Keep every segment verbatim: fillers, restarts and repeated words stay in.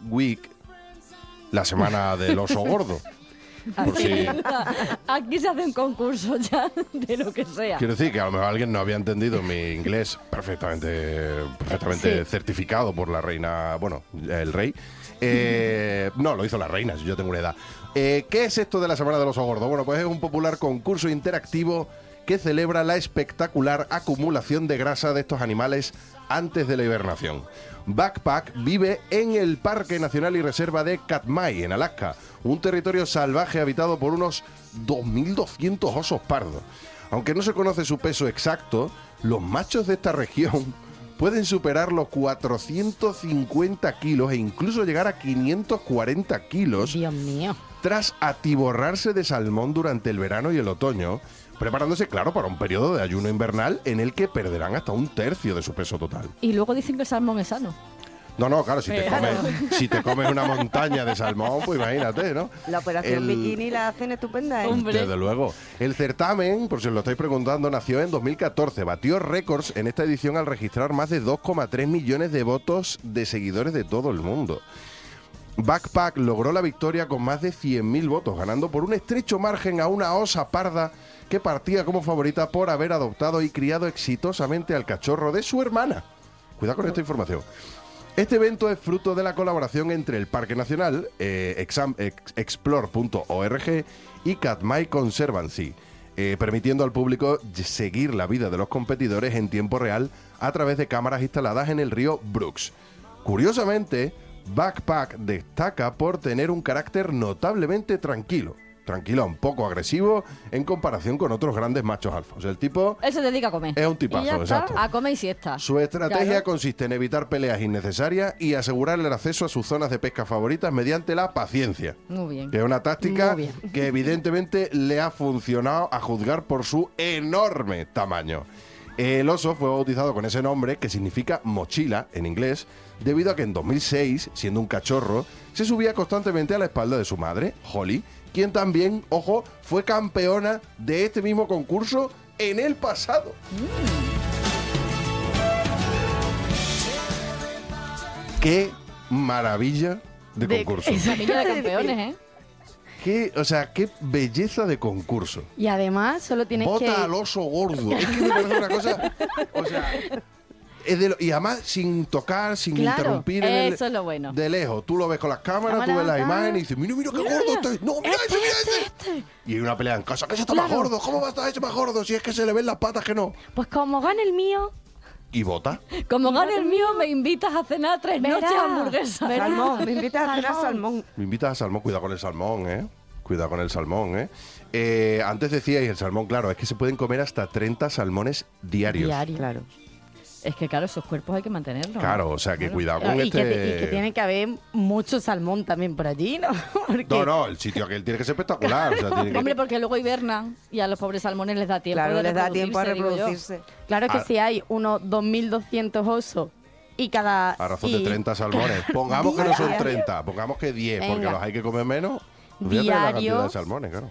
Week, la semana del oso gordo. Por si... Aquí se hace un concurso ya de lo que sea. Quiero decir que a lo mejor alguien no había entendido mi inglés perfectamente, perfectamente Sí. certificado por la reina, bueno, el rey. Eh, no, lo hizo la reina, si yo tengo una edad. Eh, ¿Qué es esto de la Semana del Oso Gordo? Bueno, pues es un popular concurso interactivo que celebra la espectacular acumulación de grasa de estos animales antes de la hibernación. Backpack vive en el Parque Nacional y Reserva de Katmai, en Alaska, un territorio salvaje habitado por unos dos mil doscientos osos pardos. Aunque no se conoce su peso exacto, los machos de esta región pueden superar los cuatrocientos cincuenta kilos e incluso llegar a quinientos cuarenta kilos. Dios mío. Tras atiborrarse de salmón durante el verano y el otoño, preparándose, claro, para un periodo de ayuno invernal en el que perderán hasta un tercio de su peso total. Y luego dicen que el salmón es sano. No, no, claro, si te Claro. comes, si te comes una montaña de salmón, pues imagínate, ¿no? La operación El- bikini la hacen estupenda, ¿eh? Hombre. Desde luego. El certamen, por si os lo estáis preguntando, nació en dos mil catorce. Batió récords en esta edición al registrar más de dos coma tres millones de votos de seguidores de todo el mundo. Backpack logró la victoria con más de cien mil votos, ganando por un estrecho margen a una osa parda que partía como favorita por haber adoptado y criado exitosamente al cachorro de su hermana. Cuidado con esta información. Este evento es fruto de la colaboración entre el Parque Nacional, eh, exam- ex- explore punto org y Katmai Conservancy, eh, permitiendo al público y- seguir la vida de los competidores en tiempo real a través de cámaras instaladas en el río Brooks. Curiosamente, Backpack destaca por tener un carácter notablemente tranquilo. Tranquilón, poco agresivo en comparación con otros grandes machos alfa. O sea, el tipo Él se dedica a comer. es un tipazo, Y ya está, exacto. a comer y siesta. Su estrategia Claro. consiste en evitar peleas innecesarias y asegurar el acceso a sus zonas de pesca favoritas mediante la paciencia. Muy bien. Que es una táctica Muy bien. que evidentemente le ha funcionado a juzgar por su enorme tamaño. El oso fue bautizado con ese nombre, que significa mochila en inglés, debido a que en dos mil seis, siendo un cachorro, se subía constantemente a la espalda de su madre, Holly, quien también, ojo, fue campeona de este mismo concurso en el pasado. ¡Qué maravilla de, De- concurso! Esa familia de campeones, ¿eh? Qué, o sea, qué belleza de concurso. Y además solo tienes Bota que... al oso gordo. Es que me parece una cosa. O sea. Es de lo- y además sin tocar, sin Claro, interrumpir. en el- eso es lo bueno. De lejos. Tú lo ves con las cámaras, Cámara, tú ves las cámara. imágenes y dices, mira, mira qué Mira, gordo mira. está. No, mira Este, ese, mira este, ese. Y hay una pelea en casa, que ese está más Claro. gordo. ¿Cómo va a estar ese más gordo? Si es que se le ven las patas que no. Pues como gane el mío, Y bota. Como gane el mío, me invitas a cenar tres Verá. noches hamburguesa. Verá. Salmón, me invitas a cenar Salmón. salmón. Me invitas a salmón, cuidado con el salmón, ¿eh? Cuidado con el salmón, ¿eh? Eh, Antes decíais el salmón, claro, es que se pueden comer hasta treinta salmones diarios. diario. Claro. Es que claro, esos cuerpos hay que mantenerlos. Claro, o sea que Claro. cuidado con y, este... que te- y que tiene que haber mucho salmón también por allí, ¿no? Porque, No, no, el sitio aquel tiene que ser espectacular. O sea, tiene que- Hombre, porque luego hibernan y a los pobres salmones les da tiempo Claro, de les da tiempo a reproducirse, digo yo. reproducirse. Claro, es que Ah. si hay unos dos mil doscientos osos y cada... A razón y de treinta salmones. Pongamos que no son Diario. treinta, pongamos que diez, porque Venga. los hay que comer menos. Fíjate la Diario. cantidad de salmones, claro.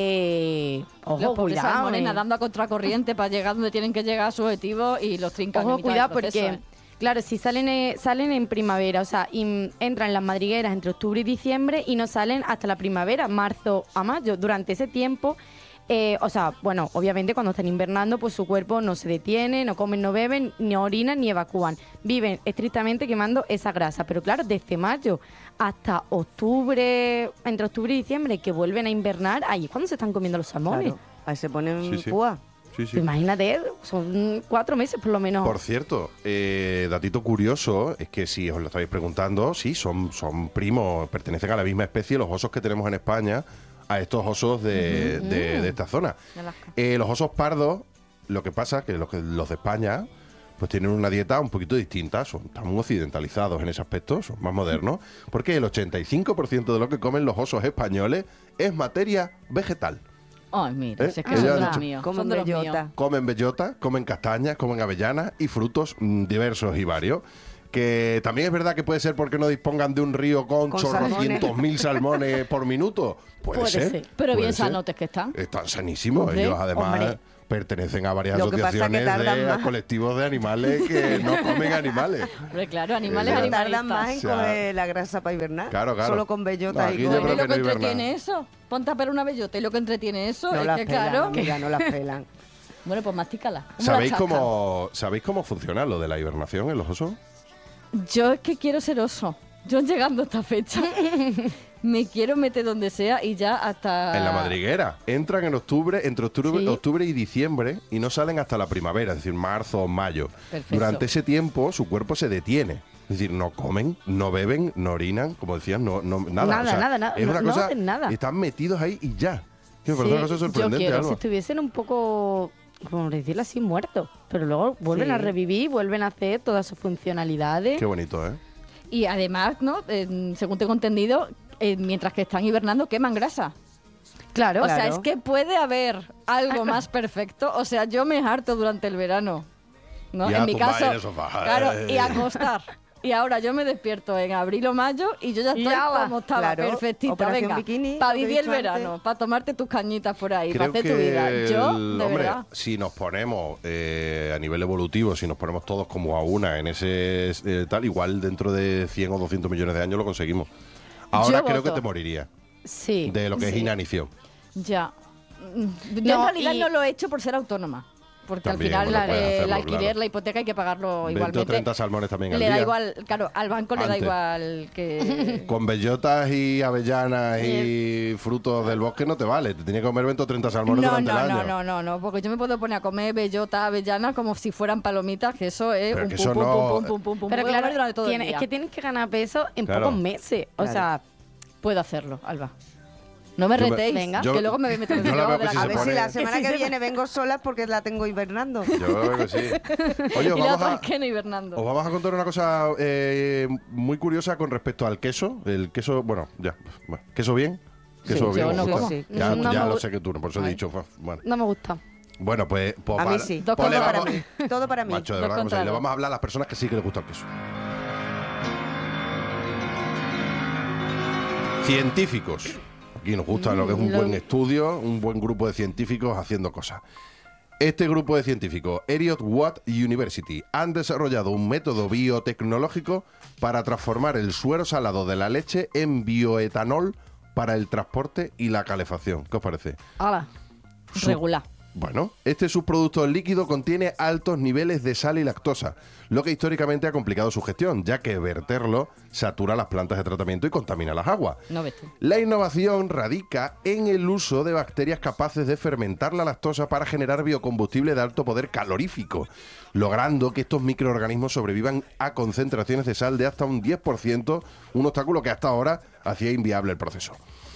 Eh, ojo, Los pobres cuidado, salmones eh. nadando a contracorriente para llegar donde tienen que llegar a su objetivo y los trincan. en Ojo, mitad del cuidado, proceso, porque, ¿eh? claro, si salen, eh, salen en primavera, o sea, y, entran en las madrigueras entre octubre y diciembre y no salen hasta la primavera, marzo a mayo. Durante ese tiempo, eh, o sea, bueno, obviamente cuando están invernando, pues su cuerpo no se detiene, no comen, no beben, ni orinan, ni evacúan. Viven estrictamente quemando esa grasa. Pero claro, desde mayo hasta octubre, entre octubre y diciembre, que vuelven a invernar, ahí es cuando se están comiendo los salmones. Claro. Ahí se ponen Sí, sí. púa. Sí, sí. Pues imagínate, son cuatro meses por lo menos. Por cierto, eh, datito curioso, es que si os lo estáis preguntando, sí, son, son primos, pertenecen a la misma especie, los osos que tenemos en España, a estos osos de, de- de esta zona. De Alaska. Eh, los osos pardos, lo que pasa que los, que los de España pues tienen una dieta un poquito distinta, son, están muy occidentalizados en ese aspecto, son más modernos, porque el ochenta y cinco por ciento de lo que comen los osos españoles es materia vegetal. Ay, mira, ¿Eh? si es Que que ya son han de los dicho- míos. Comen Son de los míos. bellota. Comen bellota, comen castañas, comen avellanas y frutos mm, diversos y varios. Que también es verdad que puede ser porque no dispongan de un río con, Con chorrocientos salmones. mil salmones por minuto. Puede, Puede ser. ser. Pero puede bien ser. sanotes que están. Están sanísimos. Hombre, Ellos además hombre. pertenecen a varias Lo que pasa asociaciones que tardan de más. colectivos de animales que no comen animales. Hombre, claro, animales, Eh, Pero animalistas. tardan más en O sea, coger la grasa para hibernar. Claro, claro. Solo con bellotas No, y aquí con... yo Bueno, creo ¿y lo que que no hiberna. entretiene eso? Ponte a pelar una bellota y lo que entretiene eso No es las que, pelan, claro... amiga, no las pelan. Bueno, pues mastícala. ¿Cómo la ¿Sabéis chascan? cómo, ¿Sabéis cómo funciona lo de la hibernación en los osos? Yo es que quiero ser oso. Yo llegando a esta fecha me quiero meter donde sea y ya hasta... En la madriguera. Entran en octubre, entre octubre, Sí. octubre y diciembre y no salen hasta la primavera, es decir, marzo o mayo. Perfecto. Durante ese tiempo su cuerpo se detiene. Es decir, no comen, no beben, no orinan, como decías, no, no, nada. Nada, O sea, nada, nada. Es No- una no cosa, hacen nada. Están metidos ahí y ya. Que me Sí, parece una cosa yo sorprendente, quiero, Alba. si estuviesen un poco, como decirlo así, muertos. Pero luego vuelven Sí. a revivir, vuelven a hacer todas sus funcionalidades. Qué bonito, ¿eh? Y además, ¿no? Eh, según tengo entendido, eh, mientras que están hibernando queman grasa. Claro, O sea, Claro. es que puede haber algo más perfecto. O sea, yo me harto durante el verano. ¿no? Y a En mi tumbar caso, en el sofá. claro, y a acostar. Y ahora yo me despierto en abril o mayo y yo ya estoy Ya va. como estaba, Claro, perfectita. operación Venga, bikini, para lo que he vivir el dicho antes. verano, para tomarte tus cañitas por ahí, para Creo hacer que, tu vida. Yo, el- de hombre, verdad. si nos ponemos eh, a nivel evolutivo, si nos ponemos todos como a una en ese eh, tal, igual dentro de cien o doscientos millones de años lo conseguimos. Ahora Yo creo voto. que te moriría sí. de lo que es Sí. inanición. Ya. Mm, Yo No, en realidad y- no lo he hecho por ser autónoma. Porque También, al final bueno, la- puedes eh, el hacerlo, alquiler, claro. la hipoteca hay que pagarlo veinte igualmente. o treinta salmones también al le da día. igual, claro, al banco le da Antes. igual que... Con bellotas y avellanas y frutos del bosque no te vale. Te tienes que comer veinte o treinta salmones No, durante no, el año. no, no, no, no, porque yo me puedo poner a comer bellota, avellana como si fueran palomitas, que eso es Pero un que pum, eso pum, no- pum, pum, pum, pum, pum, Pero puedo comer claro, durante todo el tiene- es día. que tienes que ganar peso en Claro. pocos meses. O Claro. sea, Puedo hacerlo, Alba. No me Yo me- retéis, Venga. yo- que luego me meto en yo el la veo debajo de que la si A se ver cama. si pone- la semana Que que si se viene vengo sola porque la tengo hibernando. Yo creo que sí. Oye, os Y la vamos, otra a, es que no hibernando. os vamos a contar una cosa eh, muy curiosa con respecto al queso. El queso, bueno, ya. Bueno, ¿queso bien? ¿Queso Sí, bien? yo no os gusta? como. Sí. Ya, No ya me lo gu- sé que tú no, por eso he Ay. dicho. pues, Bueno, no me gusta. bueno pues, pues A mí para- sí. Dos pues le Todo para vamos- mí. Todo para mí. Macho, de Dos verdad, contra que le dos. vamos a hablar a las personas que sí que les gusta el queso. Científicos. Aquí nos gusta lo que es un lo- buen estudio, un buen grupo de científicos haciendo cosas. Este grupo de científicos, Heriot Watt University, han desarrollado un método biotecnológico para transformar el suero salado de la leche en bioetanol para el transporte y la calefacción. ¿Qué os parece? Hala, Su- regular. Bueno, este subproducto líquido contiene altos niveles de sal y lactosa, lo que históricamente ha complicado su gestión, ya que verterlo satura las plantas de tratamiento y contamina las aguas. No ves tú. La innovación radica en el uso de bacterias capaces de fermentar la lactosa para generar biocombustible de alto poder calorífico, logrando que estos microorganismos sobrevivan a concentraciones de sal de hasta un diez por ciento, un obstáculo que hasta ahora hacía inviable el proceso.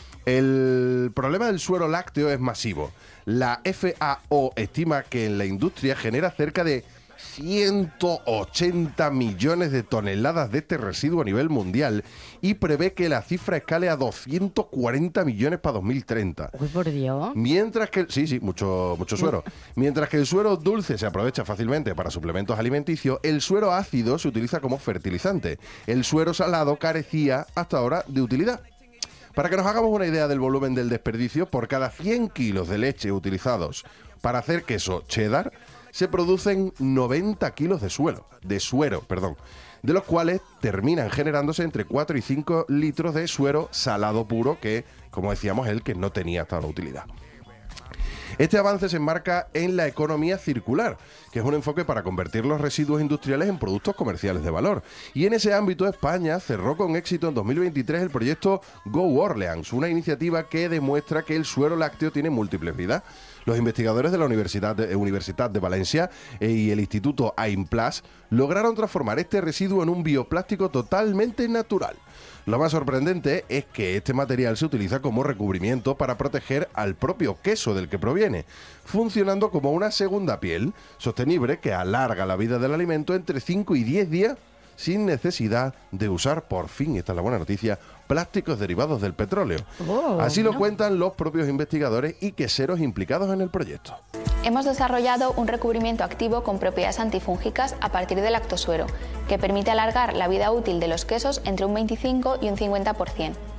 El problema del suero lácteo es masivo. La F A O estima que en la industria genera cerca de ciento ochenta millones de toneladas de este residuo a nivel mundial y prevé que la cifra escale a doscientos cuarenta millones para dos mil treinta. Uy, por Dios. Mientras que, sí, sí, mucho, mucho suero. Mientras que el suero dulce se aprovecha fácilmente para suplementos alimenticios, el suero ácido se utiliza como fertilizante. El suero salado carecía hasta ahora de utilidad. Para que nos hagamos una idea del volumen del desperdicio, por cada cien kilos de leche utilizados para hacer queso cheddar, se producen noventa kilos de suero, de suero, perdón, de los cuales terminan generándose entre cuatro y cinco litros de suero salado puro, que, como decíamos, es el que no tenía hasta ahora utilidad. Este avance se enmarca en la economía circular, que es un enfoque para convertir los residuos industriales en productos comerciales de valor. Y en ese ámbito España cerró con éxito en dos mil veintitrés el proyecto Go Orleans, una iniciativa que demuestra que el suero lácteo tiene múltiples vidas. Los investigadores de la Universidad de, Universitat de Valencia eh, y el Instituto AIMPLAS lograron transformar este residuo en un bioplástico totalmente natural. Lo más sorprendente es que este material se utiliza como recubrimiento para proteger al propio queso del que proviene, funcionando como una segunda piel sostenible que alarga la vida del alimento entre cinco y diez días sin necesidad de usar, por fin, esta es la buena noticia, plásticos derivados del petróleo. Oh, Así lo bueno. cuentan los propios investigadores y queseros implicados en el proyecto. Hemos desarrollado un recubrimiento activo con propiedades antifúngicas a partir del lactosuero, que permite alargar la vida útil de los quesos entre un veinticinco y un cincuenta por ciento.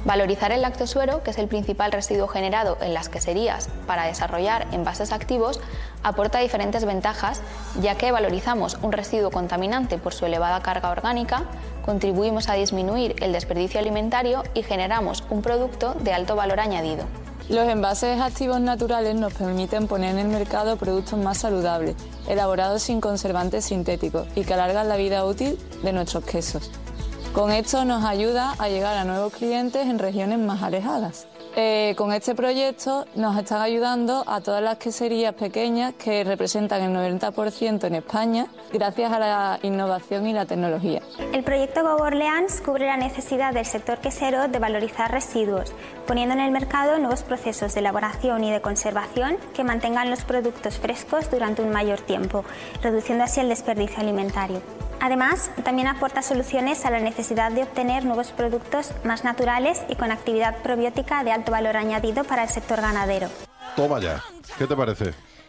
Valorizar el lactosuero, que es el principal residuo generado en las queserías para desarrollar envases activos, aporta diferentes ventajas, ya que valorizamos un residuo contaminante por su elevada carga orgánica, contribuimos a disminuir el desperdicio alimentario y generamos un producto de alto valor añadido. Los envases activos naturales nos permiten poner en el mercado productos más saludables, elaborados sin conservantes sintéticos y que alargan la vida útil de nuestros quesos. Con esto nos ayuda a llegar a nuevos clientes en regiones más alejadas. Eh, con este proyecto nos están ayudando a todas las queserías pequeñas que representan el noventa por ciento en España gracias a la innovación y la tecnología. El proyecto Go Orleans cubre la necesidad del sector quesero de valorizar residuos, poniendo en el mercado nuevos procesos de elaboración y de conservación que mantengan los productos frescos durante un mayor tiempo, reduciendo así el desperdicio alimentario. Además, también aporta soluciones a la necesidad de obtener nuevos productos más naturales y con actividad probiótica de alto valor añadido para el sector ganadero. Toma ya. ¿Qué te parece?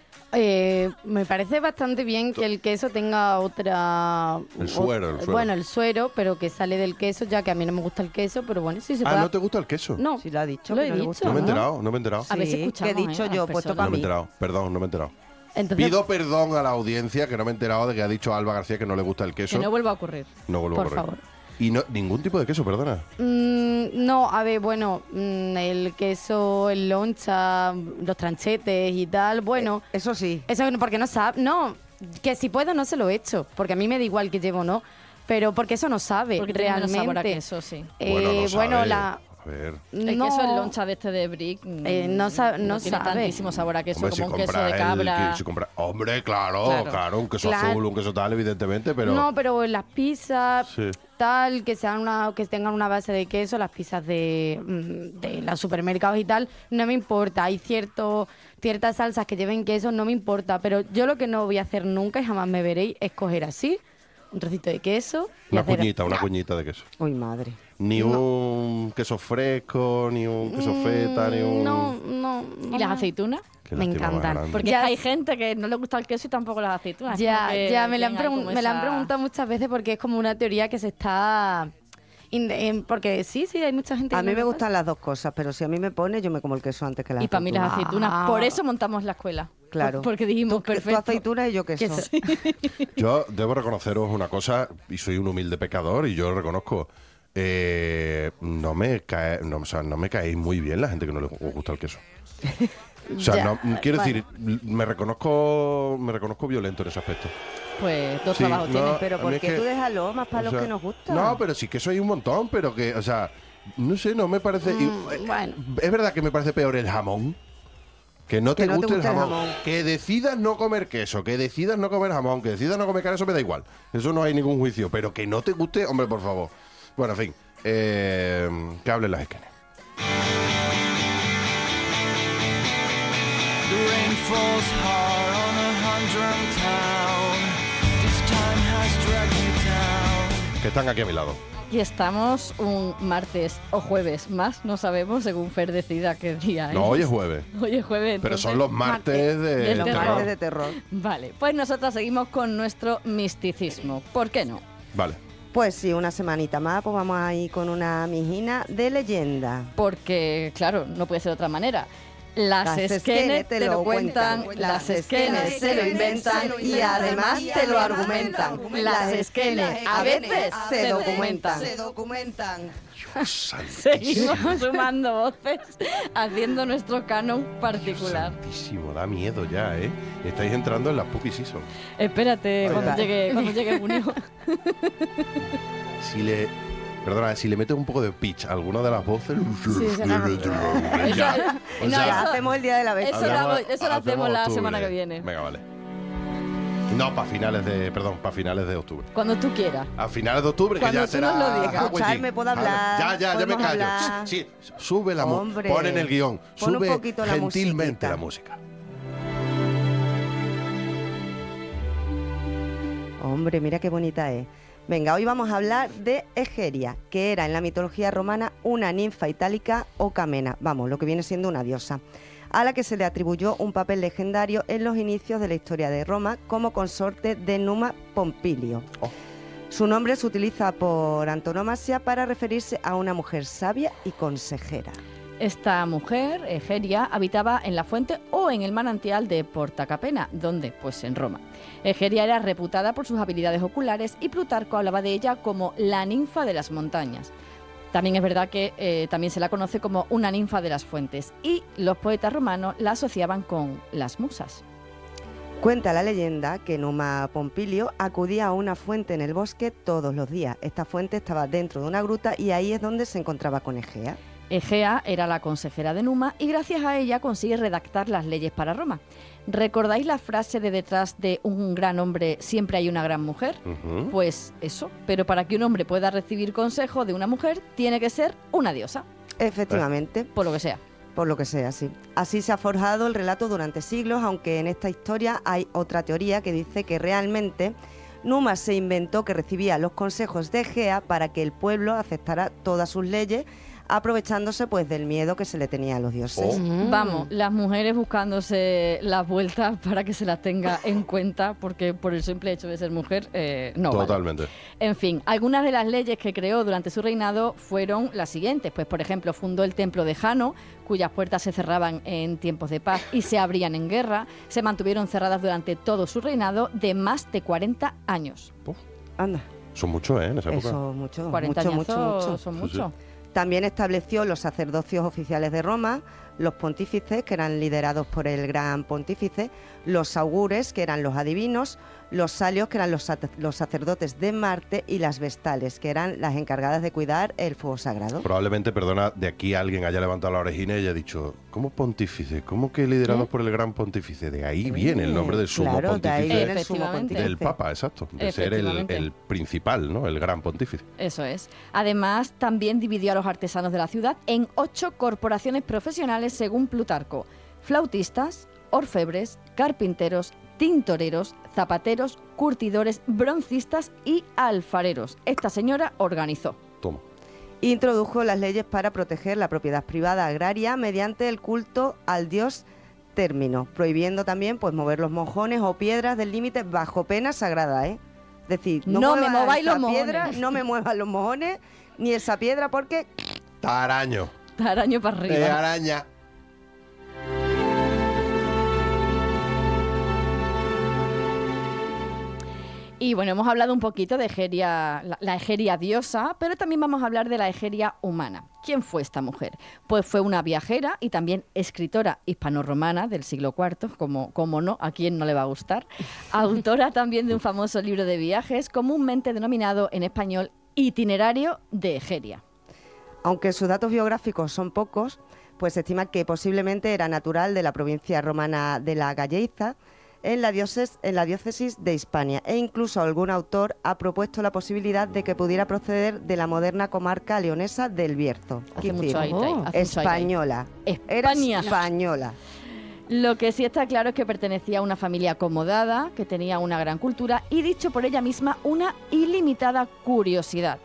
Eh, me parece bastante bien que el queso tenga otra... El suero, el suero. Bueno, el suero, pero que sale del queso, ya que a mí no me gusta el queso, pero bueno, sí se Ah, puede... ¿no te gusta el queso? No, Si lo ha dicho, lo que he no le dicho. gusta. No me he ¿no? enterado, no me he enterado. A ver si Sí, escuchamos, que he dicho ¿eh? a yo, las puesto personas. No para me he mí. enterado, perdón, no me he enterado. Entonces, Pido perdón a la audiencia que no me he enterado de que ha dicho Alba García que no le gusta el queso. Que no vuelva a ocurrir. No vuelvo por a correr. favor. Y no, ningún tipo de queso, perdona. Mm, no, a ver, bueno, mm, el queso, el loncha, los tranchetes y tal, bueno, Eso sí. eso no- porque no sabe, no, que si puedo no se lo he hecho, porque a mí me da igual que llevo o no, pero porque eso no sabe Porque tiene menos realmente. sabor a queso, sí. Eh, bueno, no bueno, sabe. la... A ver. El no, queso en loncha de este de Brick mm, Eh, no sa- no tiene sabe. tantísimo sabor a queso Hombre, si como un queso compras de el cabra. que- si compras- hombre, claro, Claro. claro, un queso Claro. azul, un queso tal, evidentemente, pero... No, pero en las pizzas, Sí. tal, que sean una, que tengan una base de queso, las pizzas de, mm, de los supermercados y tal, no me importa. Hay cierto, ciertas salsas que lleven queso, no me importa. Pero yo lo que no voy a hacer nunca y jamás me veréis es coger así un trocito de queso y Una hacer- cuñita, una cuñita de queso. Uy, madre. Ni un queso fresco, ni un queso feta, ni un... Mm, No, no. ¿Y las aceitunas? Qué Me lástima más encantan. grande. Porque Ya hay es- gente que no le gusta el queso y tampoco las aceitunas. Ya, Como que ya me la, han tienen ahí pregun- como me la han esa- preguntado muchas veces porque es como una teoría que se está... in- en- porque sí, sí, hay mucha gente A que mí no me le gustan las dos cosas, pero si a mí me pone, yo me como el queso antes que la Y para mí las aceituna. aceitunas. Ah. Por eso montamos la escuela. Claro. Por- Porque dijimos, Tú perfecto. aceituna y yo queso. Queso. Yo debo reconoceros una cosa, y soy un humilde pecador, y yo lo reconozco. Eh, no me cae, no, o sea, no me caéis muy bien la gente que no le gu- gusta el queso. O sea, Ya, no, quiero bueno. decir, me reconozco, me reconozco violento en ese aspecto. Pues dos Sí, trabajos no, tienes. Pero a mí ¿por es qué que- tú déjalo más para o los sea, que nos gusta? No, pero sí que soy un montón, pero que, o sea, no sé, no me parece. y- Mm, bueno. Es verdad que me parece peor el jamón. Que no te, Que no te guste, guste el el jamón. jamón. Que decidas no comer queso, que decidas no comer jamón, que decidas no comer carne, eso me da igual. Eso no hay ningún juicio. Pero que no te guste, hombre, por favor. Bueno, en fin. Eh, que hablen las esquenes. The rain falls hard on a humdrum town. This time has dragged me down. Que están aquí a mi lado. Y estamos un martes o jueves más, no sabemos, según Fer decida qué día es. No, hoy es jueves. Hoy es jueves. Pero entonces- son los martes de del Los terror. martes de terror. Vale, pues nosotras seguimos con nuestro misticismo. ¿Por qué no? Vale. Pues sí, una semanita más, pues vamos a ir con una mijina de leyenda. Porque, claro, no puede ser de otra manera. Las, Las esquenes esquenes te lo cuentan, las esquenes se lo inventan y además te lo argumentan. Las esquenes a veces se documentan. Se documentan. Seguimos sumando voces, haciendo nuestro canon particular. Santísimo, da miedo ya, ¿eh? Estáis entrando en la Spooky Season. Espérate, Ay, cuando ay. llegue, cuando llegue junio. Si le. Perdona, si le metes un poco de pitch a alguna de las voces. Ya. O No, sea, Ya eso- hacemos el día de la vez. eso lo hago- eso lo hacemos la semana que viene. Venga, vale. No, para finales de. Perdón, para finales de octubre. Cuando tú quieras. A finales de octubre, Cuando que ya tú será. nos lo digas. Halloween. Escucharme, puedo hablar, Ya, ya, ya me podemos callo. hablar. Sí, sube la música. Hombre, Pon en el guión. pon un Sube poquito la gentilmente musiquita. la música. Hombre, mira qué bonita es. Venga, hoy vamos a hablar de Egeria, que era en la mitología romana una ninfa itálica o camena, vamos, lo que viene siendo una diosa, a la que se le atribuyó un papel legendario en los inicios de la historia de Roma como consorte de Numa Pompilio. Oh. Su nombre se utiliza por antonomasia para referirse a una mujer sabia y consejera. Esta mujer, Egeria, habitaba en la fuente o en el manantial de Porta Capena. ¿Dónde? Pues en Roma. Egeria era reputada por sus habilidades oculares y Plutarco hablaba de ella como la ninfa de las montañas. También es verdad que eh, también se la conoce como una ninfa de las fuentes y los poetas romanos la asociaban con las musas. Cuenta la leyenda que Numa Pompilio acudía a una fuente en el bosque todos los días. Esta fuente estaba dentro de una gruta y ahí es donde se encontraba con Egea. Egea era la consejera de Numa y gracias a ella consigue redactar las leyes para Roma. ¿Recordáis la frase de detrás de un gran hombre siempre hay una gran mujer? Ujú. Pues eso, pero para que un hombre pueda recibir consejo de una mujer tiene que ser una diosa, Efectivamente, por lo que sea. por lo que sea, sí. Así se ha forjado el relato durante siglos, aunque en esta historia hay otra teoría que dice que realmente Numa se inventó que recibía los consejos de Egea para que el pueblo aceptara todas sus leyes, aprovechándose pues del miedo que se le tenía a los dioses. Oh. Mm. Vamos, las mujeres buscándose las vueltas para que se las tenga en cuenta, porque por el simple hecho de ser mujer, eh, no vale. Totalmente. En fin, algunas de las leyes que creó durante su reinado fueron las siguientes. Pues, por ejemplo, fundó el templo de Jano, cuyas puertas se cerraban en tiempos de paz y se abrían en guerra. Se mantuvieron cerradas durante todo su reinado de más de cuarenta años. Anda, Son muchos, ¿eh? En esa época. eso mucho, cuarenta mucho, añazos mucho, mucho. son Sí, muchos. También estableció los sacerdocios oficiales de Roma, los pontífices, que eran liderados por el gran pontífice, los augures, que eran los adivinos, los salios, que eran los, sac- los sacerdotes de Marte, y las vestales, que eran las encargadas de cuidar el fuego sagrado. Probablemente, perdona, de aquí alguien haya levantado la orejina y haya dicho, ¿cómo pontífice? ¿Cómo que liderados ¿Eh? por el gran pontífice? De ahí viene el nombre del sumo Claro, de ahí pontífice. viene el sumo Efectivamente. pontífice. Del Papa, exacto. De ser el, Efectivamente. el principal, ¿no? El gran pontífice. Eso es. Además, también dividió a los artesanos de la ciudad en ocho corporaciones profesionales según Plutarco: flautistas, orfebres, carpinteros, tintoreros, zapateros, curtidores, broncistas y alfareros. Esta señora organizó. Toma. Introdujo las leyes para proteger la propiedad privada agraria mediante el culto al dios Término, prohibiendo también pues mover los mojones o piedras del límite bajo pena sagrada, ¿eh? Es decir, no, No me muevas mováis esa los piedra, mojones. no me muevas los mojones ni esa piedra porque Taraño. Araño para arriba. De araña. Y bueno, hemos hablado un poquito de Egeria, la, la Egeria diosa, pero también vamos a hablar de la Egeria humana. ¿Quién fue esta mujer? Pues fue una viajera y también escritora hispano-romana del siglo cuarto, como, como no, a quién no le va a gustar. Autora también de un famoso libro de viajes, comúnmente denominado en español Itinerario de Egeria. aunque sus datos biográficos son pocos, pues se estima que posiblemente era natural de la provincia romana de la Galleiza, en la, diócesis, en la diócesis de Hispania, e incluso algún autor ha propuesto la posibilidad de que pudiera proceder de la moderna comarca leonesa del Bierzo. Hace Es mucho decir, ahí, ahí, hace mucho ahí, ahí. española. Era España. española. Lo que sí está claro es que pertenecía a una familia acomodada, que tenía una gran cultura y, dicho por ella misma, una ilimitada curiosidad.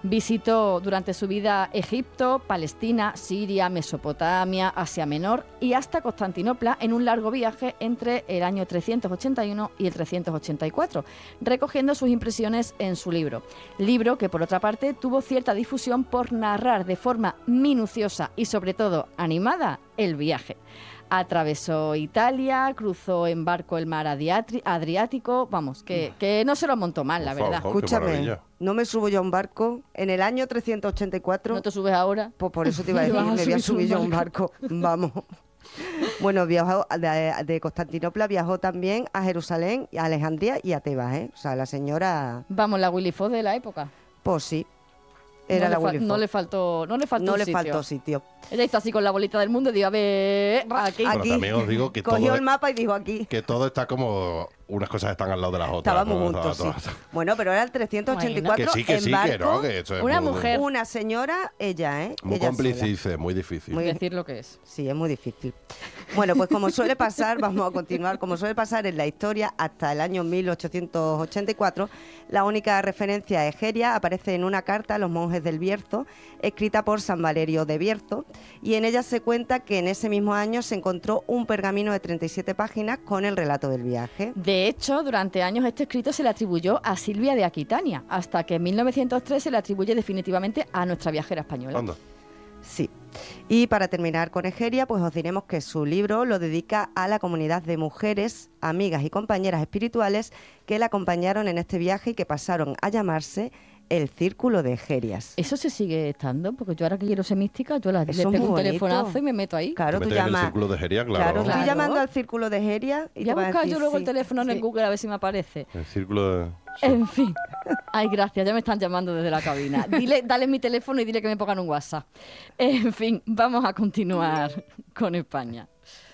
Visitó durante su vida Egipto, Palestina, Siria, Mesopotamia, Asia Menor y hasta Constantinopla en un largo viaje entre el año trescientos ochenta y uno y el trescientos ochenta y cuatro, recogiendo sus impresiones en su libro. Libro que, por otra parte, tuvo cierta difusión por narrar de forma minuciosa y, sobre todo, animada el viaje. Atravesó Italia, cruzó en barco el mar Adriati- Adriático, vamos, que, que no se lo montó mal, la Por verdad. favor. Oh, qué Escúchame, maravilla. no me subo yo a un barco en el año trescientos ochenta y cuatro. ¿No te subes ahora? Pues por eso te iba a Te decir, vas a me voy a subir subir a yo a un un barco. Vamos. Bueno, viajó de, de Constantinopla, viajó también a Jerusalén, a Alejandría y a Tebas, ¿eh? O sea, la señora, Vamos, la Willy Fox de la época. pues sí, era no la le, fa- Willy no Fox. le faltó, no le faltó No un le sitio. faltó sitio. Ella hizo así con la bolita del mundo y dijo, a ver, aquí. Bueno, Aquí. también os digo que todo, Cogió el mapa y dijo aquí. que todo está como... Unas cosas están al lado de las otras. Estábamos ¿no? juntos, sí. Todas- Bueno, pero era el trescientos ochenta y cuatro Que sí, que en sí, barco, que no, que eso es una muy, mujer. una señora, ella, ¿eh? Muy Ella cómplice, muy difícil. Muy- Decir lo que es. Sí, es muy difícil. Bueno, pues como suele pasar, vamos a continuar, como suele pasar en la historia, hasta el año mil ochocientos ochenta y cuatro, la única referencia a Egeria aparece en una carta a los monjes del Bierzo, escrita por San Valerio de Bierzo, y en ella se cuenta que en ese mismo año se encontró un pergamino de treinta y siete páginas con el relato del viaje. De De hecho, durante años este escrito se le atribuyó a Silvia de Aquitania, hasta que en mil novecientos tres se le atribuye definitivamente a nuestra viajera española. Anda. Sí. Y para terminar con Egeria, pues os diremos que su libro lo dedica a la comunidad de mujeres, amigas y compañeras espirituales que la acompañaron en este viaje y que pasaron a llamarse el Círculo de Egerias. ¿Eso se sigue estando? Porque yo ahora que quiero ser mística, yo la, le Eso es pego muy un bonito. telefonazo y me meto ahí. Claro, Te tú metes en el llamas... Círculo de Egeria, claro. Claro, Claro. tú llamando al Círculo de Egeria y Voy a te va buscar decir, yo luego el sí, teléfono en sí. el Google a ver si me aparece. El Círculo de... En fin. Ay, gracias, ya me están llamando desde la cabina. Dile, dale mi teléfono y dile que me pongan un WhatsApp. En fin, vamos a continuar con España.